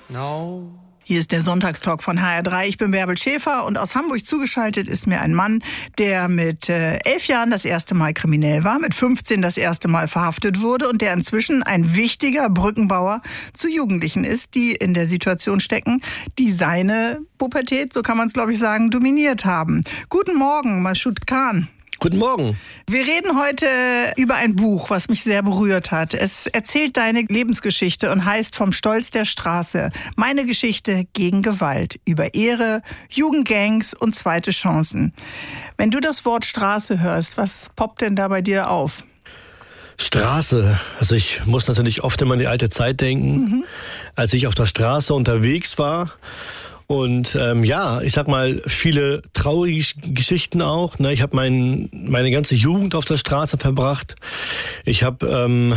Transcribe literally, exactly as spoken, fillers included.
No. Hier ist der Sonntagstalk von H R drei. Ich bin Bärbel Schäfer und aus Hamburg zugeschaltet ist mir ein Mann, der mit äh, elf Jahren das erste Mal kriminell war, mit fünfzehn das erste Mal verhaftet wurde und der inzwischen ein wichtiger Brückenbauer zu Jugendlichen ist, die in der Situation stecken, die seine Pubertät, so kann man es glaube ich sagen, dominiert haben. Guten Morgen, Mashoud Khan. Guten Morgen. Wir reden heute über ein Buch, was mich sehr berührt hat. Es erzählt deine Lebensgeschichte und heißt Vom Stolz der Straße. Meine Geschichte gegen Gewalt. Über Ehre, Jugendgangs und zweite Chancen. Wenn du das Wort Straße hörst, was poppt denn da bei dir auf? Straße. Also ich muss natürlich oft immer an die alte Zeit denken, mhm. als ich auf der Straße unterwegs war. Und ähm, ja, ich sag mal, viele traurige Geschichten auch. Ne? Ich habe mein, meine ganze Jugend auf der Straße verbracht. Ich habe ähm,